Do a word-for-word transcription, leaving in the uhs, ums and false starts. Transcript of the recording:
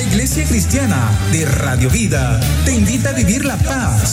Iglesia Cristiana de Radio Vida te invita a vivir la paz